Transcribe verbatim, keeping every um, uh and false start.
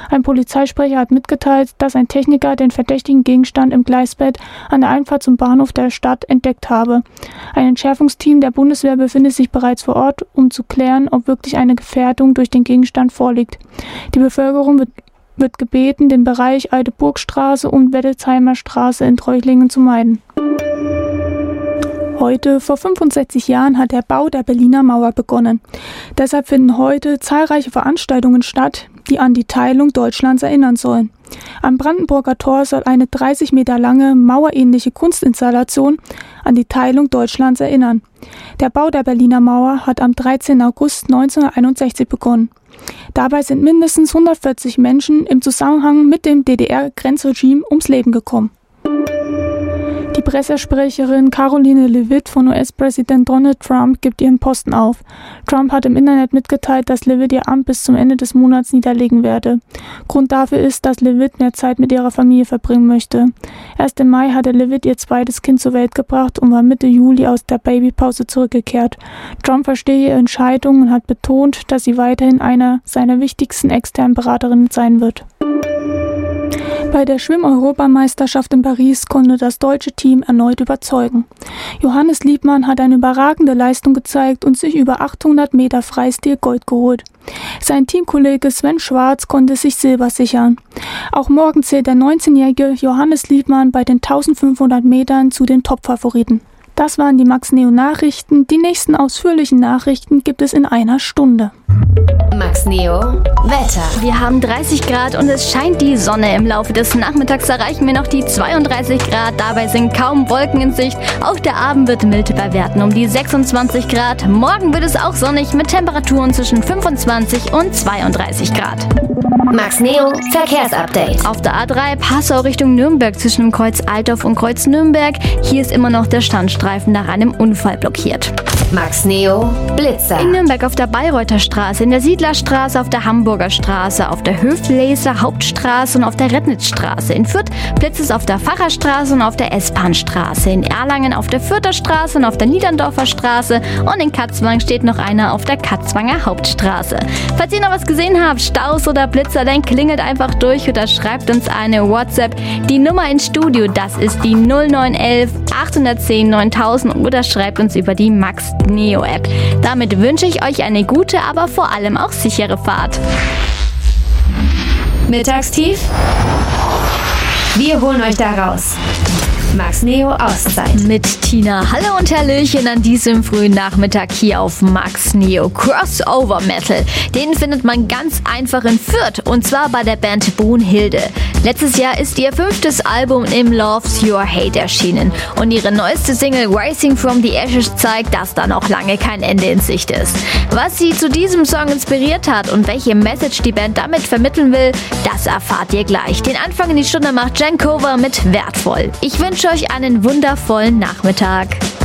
Ein Polizeisprecher hat mitgeteilt, dass ein Techniker den verdächtigen Gegenstand im Gleisbett an der Einfahrt zum Bahnhof der Stadt entdeckt habe. Ein Entschärfungsteam der Bundeswehr befindet sich bereits vor Ort, um zu klären, ob wirklich eine Gefährdung durch den Gegenstand vorliegt. Die Bevölkerung wird wird gebeten, den Bereich Alte Burgstraße und Weddelsheimer Straße in Treuchlingen zu meiden. Heute, vor fünfundsechzig Jahren, hat der Bau der Berliner Mauer begonnen. Deshalb finden heute zahlreiche Veranstaltungen statt, die an die Teilung Deutschlands erinnern sollen. Am Brandenburger Tor soll eine dreißig Meter lange, mauerähnliche Kunstinstallation an die Teilung Deutschlands erinnern. Der Bau der Berliner Mauer hat am dreizehnten August neunzehnhunderteinundsechzig begonnen. Dabei sind mindestens hundertvierzig Menschen im Zusammenhang mit dem D D R-Grenzregime ums Leben gekommen. Die Pressesprecherin Karoline Leavitt von U S-Präsident Donald Trump gibt ihren Posten auf. Trump hat im Internet mitgeteilt, dass Leavitt ihr Amt bis zum Ende des Monats niederlegen werde. Grund dafür ist, dass Leavitt mehr Zeit mit ihrer Familie verbringen möchte. Erst im Mai hatte Leavitt ihr zweites Kind zur Welt gebracht und war Mitte Juli aus der Babypause zurückgekehrt. Trump verstehe ihre Entscheidung und hat betont, dass sie weiterhin einer seiner wichtigsten externen Beraterinnen sein wird. Bei der Schwimm-Europameisterschaft in Paris konnte das deutsche Team erneut überzeugen. Johannes Liebmann hat eine überragende Leistung gezeigt und sich über achthundert Meter Freistil Gold geholt. Sein Teamkollege Sven Schwarz konnte sich Silber sichern. Auch morgen zählt der neunzehnjährige Johannes Liebmann bei den eintausendfünfhundert Metern zu den Top-Favoriten. Das waren die Max Neo Nachrichten. Die nächsten ausführlichen Nachrichten gibt es in einer Stunde. Max Neo Wetter. Wir haben dreißig Grad und es scheint die Sonne. Im Laufe des Nachmittags erreichen wir noch die zweiunddreißig Grad. Dabei sind kaum Wolken in Sicht. Auch der Abend wird mild bei Werten um die sechsundzwanzig Grad. Morgen wird es auch sonnig mit Temperaturen zwischen fünfundzwanzig und zweiunddreißig Grad. Max Neo Verkehrsupdate. Auf der A drei Passau Richtung Nürnberg zwischen dem Kreuz Altdorf und Kreuz Nürnberg. Hier ist immer noch der Standstreifen nach einem Unfall blockiert. Max Neo Blitzer. In Nürnberg auf der Bayreuther Straße, in der Siedlerstraße, auf der Hamburger Straße, auf der Höfleser Hauptstraße und auf der Rednitzstraße. In Fürth blitzt es auf der Facherstraße und auf der S-Bahn-Straße. In Erlangen auf der Fürther Straße und auf der Niederndorfer Straße. Und in Katzwang steht noch einer auf der Katzwanger Hauptstraße. Falls ihr noch was gesehen habt, Staus oder Blitzer, dann klingelt einfach durch oder schreibt uns eine WhatsApp. Die Nummer ins Studio, das ist die null neun eins eins achthundertzehn neuntausend oder schreibt uns über die Max Neo App. Damit wünsche ich euch eine gute, aber vor allem auch sichere Fahrt. Mittagstief? Wir holen euch da raus. Max Neo Auszeit. Mit Tina. Hallo und Hallöchen an diesem frühen Nachmittag hier auf Max Neo. Crossover Metal. Den findet man ganz einfach in Fürth und zwar bei der Band Brunhilde. Letztes Jahr ist ihr fünftes Album Im Loves Your Hate erschienen und ihre neueste Single Rising from the Ashes zeigt, dass da noch lange kein Ende in Sicht ist. Was sie zu diesem Song inspiriert hat und welche Message die Band damit vermitteln will, das erfahrt ihr gleich. Den Anfang in die Stunde macht Jen Cover mit Wertvoll. Ich wünsche euch einen wundervollen Nachmittag.